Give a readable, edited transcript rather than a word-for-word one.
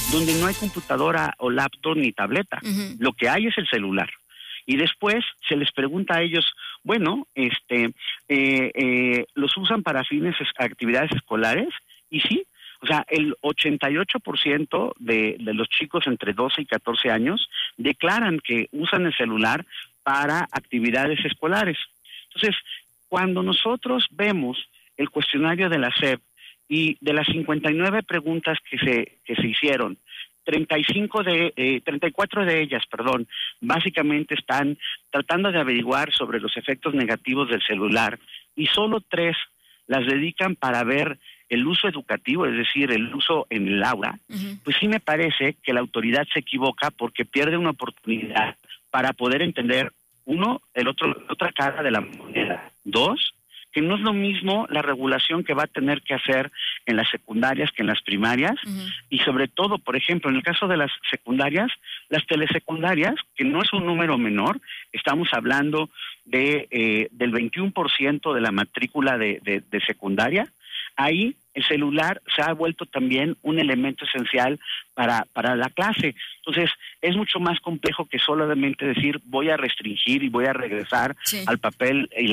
donde no hay computadora o laptop ni tableta. Lo que hay es el celular. Y después se les pregunta a ellos, bueno, ¿los usan para actividades escolares? Y sí, o sea, el 88% de los chicos entre 12 y 14 años declaran que usan el celular para actividades escolares. Entonces, cuando nosotros vemos el cuestionario de la SEP y de las 59 preguntas que se hicieron, 34 de ellas, básicamente están tratando de averiguar sobre los efectos negativos del celular y solo 3 las dedican para ver el uso educativo, es decir, el uso en el aula. Pues sí me parece que la autoridad se equivoca porque pierde una oportunidad para poder entender, uno, la otra cara de la moneda. 2, que no es lo mismo la regulación que va a tener que hacer en las secundarias que en las primarias, y sobre todo, por ejemplo, en el caso de las secundarias, las telesecundarias, que no es un número menor, estamos hablando del 21% de la matrícula de secundaria. Ahí el celular se ha vuelto también un elemento esencial para la clase. Entonces, es mucho más complejo que solamente decir voy a restringir y voy a regresar al papel y